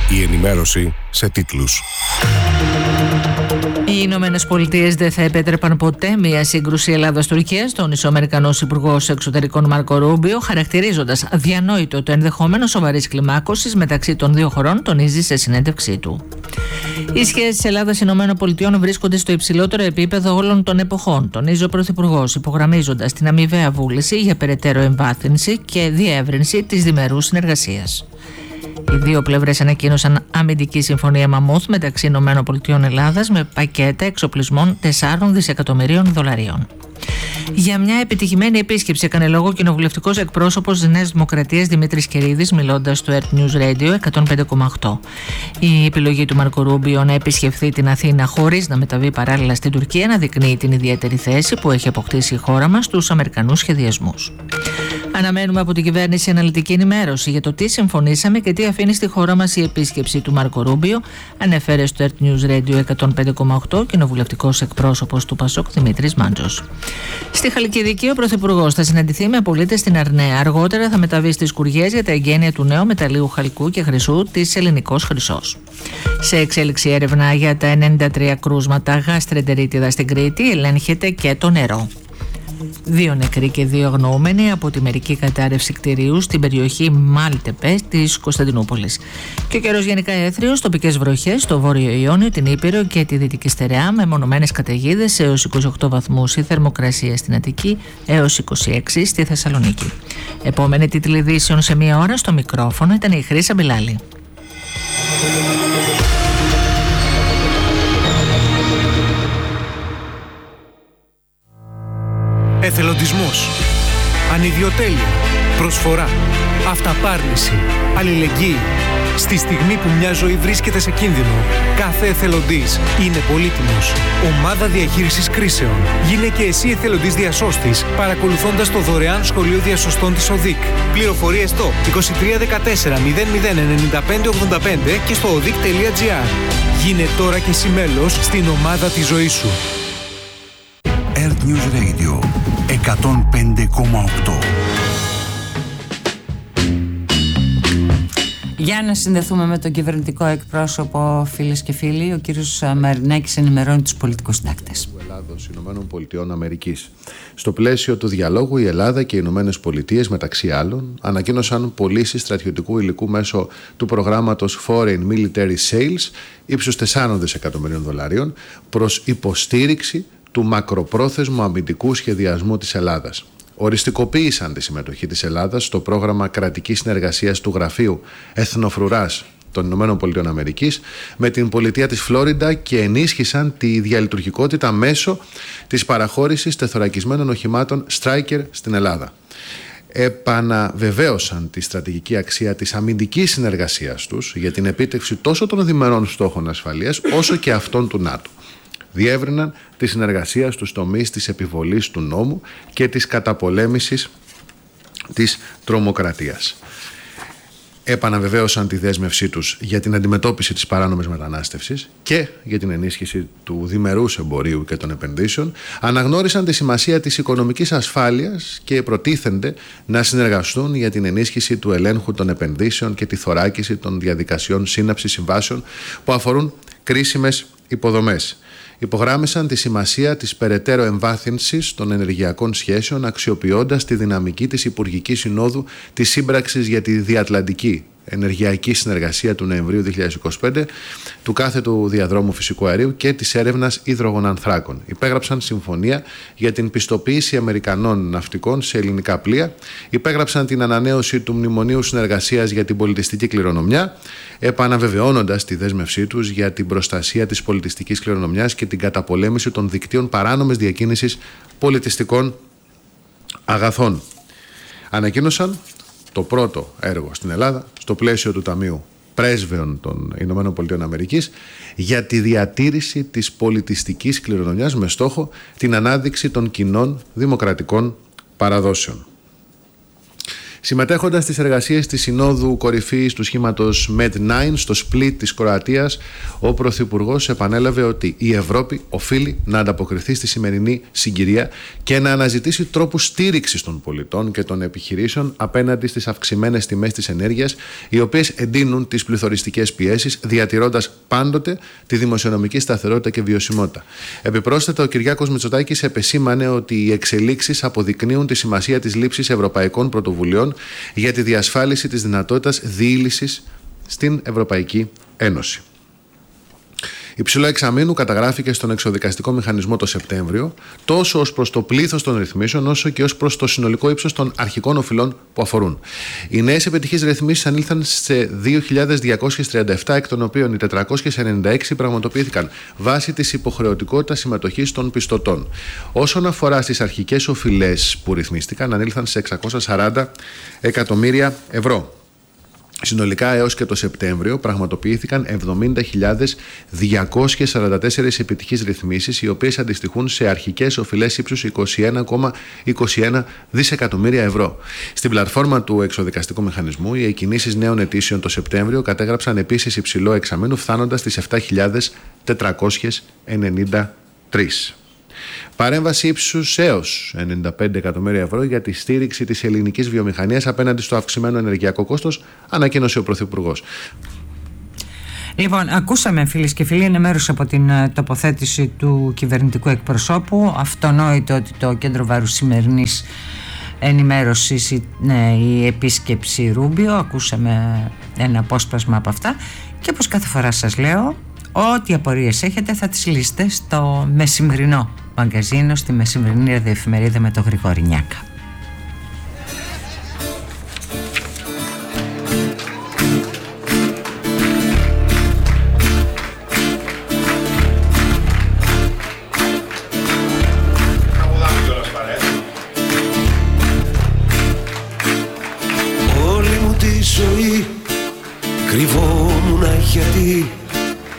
Η ενημέρωση σε τίτλους. Οι Ηνωμένες Πολιτείες δεν θα επέτρεπαν ποτέ μια σύγκρουση Ελλάδας-Τουρκίας, τόνισε ο Αμερικανός Υπουργός Εξωτερικών Μάρκο Ρούμπιο, χαρακτηρίζοντας αδιανόητο το ενδεχόμενο σοβαρής κλιμάκωσης μεταξύ των δύο χωρών, τονίζει σε συνέντευξή του. Οι σχέσεις της Ελλάδας-ΗΠΑ βρίσκονται στο υψηλότερο επίπεδο όλων των εποχών, τονίζει ο Πρωθυπουργός, υπογραμμίζοντας την αμοιβαία βούληση για περαιτέρω εμβάθυνση και διεύρυνση της διμερούς συνεργασίας. Οι δύο πλευρές ανακοίνωσαν αμυντική συμφωνία Μαμούθ μεταξύ ΗΠΑ με πακέτα εξοπλισμών 4 δισεκατομμυρίων δολαρίων. Για μια επιτυχημένη επίσκεψη έκανε λόγο ο κοινοβουλευτικός εκπρόσωπος της Νέας Δημοκρατίας Δημήτρης Κερίδης, μιλώντας στο Earth News Radio 105,8. Η επιλογή του Μάρκο Ρούμπιο να επισκεφθεί την Αθήνα χωρίς να μεταβεί παράλληλα στην Τουρκία αναδεικνύει την ιδιαίτερη θέση που έχει αποκτήσει η χώρα μας στους αμερικανούς σχεδιασμούς. Αναμένουμε από την κυβέρνηση αναλυτική ενημέρωση για το τι συμφωνήσαμε και τι αφήνει στη χώρα μας η επίσκεψη του Μάρκο Ρούμπιο, ανέφερε στο Earth News Radio 105,8 κοινοβουλευτικός εκπρόσωπος του ΠΑΣΟΚ Δημήτρης Μάντζος. Στη Χαλκιδική, ο Πρωθυπουργός θα συναντηθεί με πολίτες στην Αρναία. Αργότερα θα μεταβεί στις Κουριές για τα εγγένεια του νέου μεταλλίου χαλκού και χρυσού της Ελληνικός Χρυσός. Σε εξέλιξη έρευνα για τα 93 κρούσματα γαστρεντερίτιδα στην Κρήτη, ελέγχεται και το νερό. 2 νεκροί και 2 αγνοούμενοι από τη μερική κατάρρευση κτηρίου στην περιοχή Μάλτεπε της Κωνσταντινούπολης. Και ο καιρός γενικά έθριος, τοπικές βροχές στο Βόρειο Ιόνιο, την Ήπειρο και τη Δυτική Στερεά, με μονομένες καταιγίδες έως 28 βαθμούς, η θερμοκρασία στην Αττική έως 26 στη Θεσσαλονίκη. Επόμενη τίτλη ειδήσεων σε μία ώρα, στο μικρόφωνο ήταν η Χρύσα Μπιλάλη. Εθελοντισμός, ανιδιοτέλεια, προσφορά, αυταπάρνηση, αλληλεγγύη. Στη στιγμή που μια ζωή βρίσκεται σε κίνδυνο, κάθε εθελοντής είναι πολύτιμος. Ομάδα διαχείρισης κρίσεων. Γίνε και εσύ εθελοντής διασώστης, παρακολουθώντας το δωρεάν σχολείο διασωστών της ΟΔΙΚ. Πληροφορίες στο 2314 00 95 85 και στο odic.gr. Γίνε τώρα και εσύ μέλος στην ομάδα της ζωής σου. Earth News Radio 105,8. Για να συνδεθούμε με τον κυβερνητικό εκπρόσωπο, φίλες και φίλοι, ο κύριος Μαρινάκης ενημερώνει τους πολιτικούς συντάκτες. Ελλάδος Ηνωμένων Πολιτειών Αμερικής. Στο πλαίσιο του διαλόγου, η Ελλάδα και οι Ηνωμένες Πολιτείες, μεταξύ άλλων, ανακοίνωσαν πωλήσεις στρατιωτικού υλικού μέσω του προγράμματος Foreign Military Sales ύψους 4 δισεκατομμυρίων δολαρίων προς υποστήριξη του μακροπρόθεσμου αμυντικού σχεδιασμού της Ελλάδας. Οριστικοποίησαν τη συμμετοχή της Ελλάδας στο πρόγραμμα κρατικής συνεργασίας του Γραφείου Εθνοφρουράς των Ηνωμένων Πολιτειών Αμερικής με την πολιτεία της Φλόριντα και ενίσχυσαν τη διαλειτουργικότητα μέσω της παραχώρησης τεθωρακισμένων οχημάτων Stryker στην Ελλάδα. Επαναβεβαίωσαν τη στρατηγική αξία της αμυντικής συνεργασίας τους για την επίτευξη τόσο των διμερών στόχων ασφαλείας όσο και αυτών του ΝΑΤΟ. Διεύρυναν τη συνεργασία στους τομείς της επιβολής του νόμου και της καταπολέμησης της τρομοκρατίας. Επαναβεβαίωσαν τη δέσμευσή τους για την αντιμετώπιση της παράνομης μετανάστευσης και για την ενίσχυση του διμερούς εμπορίου και των επενδύσεων. Αναγνώρισαν τη σημασία της οικονομικής ασφάλειας και προτίθενται να συνεργαστούν για την ενίσχυση του ελέγχου των επενδύσεων και τη θωράκιση των διαδικασιών σύναψης συμβάσεων που αφορούν κρίσιμες υποδομές. Υπογράμμισαν τη σημασία της περαιτέρω εμβάθυνσης των ενεργειακών σχέσεων, αξιοποιώντας τη δυναμική της Υπουργικής Συνόδου της Σύμπραξης για τη Διατλαντική Ενεργειακή Συνεργασία του Νοεμβρίου 2025, του κάθετου διαδρόμου φυσικού αερίου και της έρευνας υδρογονανθράκων. Υπέγραψαν συμφωνία για την πιστοποίηση Αμερικανών ναυτικών σε ελληνικά πλοία. Υπέγραψαν την ανανέωση του Μνημονίου Συνεργασίας για την Πολιτιστική Κληρονομιά, επαναβεβαιώνοντας τη δέσμευσή τους για την προστασία της πολιτιστικής κληρονομιάς και την καταπολέμηση των δικτύων παράνομης διακίνησης πολιτιστικών αγαθών. Ανακοίνωσαν το πρώτο έργο στην Ελλάδα στο πλαίσιο του Ταμείου Πρέσβεων των Ηνωμένων Πολιτειών Αμερικής για τη διατήρηση της πολιτιστικής κληρονομιάς με στόχο την ανάδειξη των κοινών δημοκρατικών παραδόσεων. Συμμετέχοντας στις εργασίες της Συνόδου Κορυφής του σχήματος MED9 στο Σπλίτ της Κροατίας, ο Πρωθυπουργός επανέλαβε ότι η Ευρώπη οφείλει να ανταποκριθεί στη σημερινή συγκυρία και να αναζητήσει τρόπους στήριξης των πολιτών και των επιχειρήσεων απέναντι στις αυξημένες τιμές της ενέργειας, οι οποίες εντείνουν τις πληθωριστικές πιέσεις, διατηρώντας πάντοτε τη δημοσιονομική σταθερότητα και βιωσιμότητα. Επιπρόσθετα, ο Κυριάκος Μητσοτάκης επεσήμανε ότι οι εξελίξεις αποδεικνύουν τη σημασία της λήψης ευρωπαϊκών πρωτοβουλειών για τη διασφάλιση της δυνατότητας διείλησης στην Ευρωπαϊκή Ένωση. Υψηλό εξαμήνου καταγράφηκε στον εξοδικαστικό μηχανισμό το Σεπτέμβριο, τόσο ως προς το πλήθος των ρυθμίσεων, όσο και ως προς το συνολικό ύψος των αρχικών οφειλών που αφορούν. Οι νέες επιτυχείς ρυθμίσεις ανήλθαν σε 2.237, εκ των οποίων οι 496 πραγματοποιήθηκαν βάσει της υποχρεωτικότητας συμμετοχής των πιστωτών. Όσον αφορά στις αρχικές οφειλές που ρυθμίστηκαν, ανήλθαν σε 640 εκατομμύρια ευρώ. Συνολικά έως και το Σεπτέμβριο πραγματοποιήθηκαν 70.244 επιτυχείς ρυθμίσεις, οι οποίες αντιστοιχούν σε αρχικές οφειλές ύψους 21,21 δισεκατομμύρια ευρώ. Στην πλατφόρμα του εξοδικαστικού μηχανισμού, οι εκκινήσεις νέων αιτήσεων το Σεπτέμβριο κατέγραψαν επίσης υψηλό εξαμήνου, φτάνοντας στις 7.493. Παρέμβαση ύψους έως 95 εκατομμύρια ευρώ για τη στήριξη της ελληνικής βιομηχανίας απέναντι στο αυξημένο ενεργειακό κόστος, ανακοίνωσε ο Πρωθυπουργός. Λοιπόν, ακούσαμε, φίλες και φίλοι, ενημέρωση από την τοποθέτηση του κυβερνητικού εκπροσώπου. Αυτονόητο ότι το κέντρο βάρους σημερινής ενημέρωσης είναι η επίσκεψη Ρούμπιο. Ακούσαμε ένα απόσπασμα από αυτά και όπως κάθε φορά σας λέω, ό,τι απορίες έχετε θα τις λύσετε στο μεσημερινό μαγκαζίνο, στη μεσημερινή ραδιοεφημερίδα με τον Γρηγόρη Νιάκα. Όλη μου τη ζωή κρυβόμουν γιατί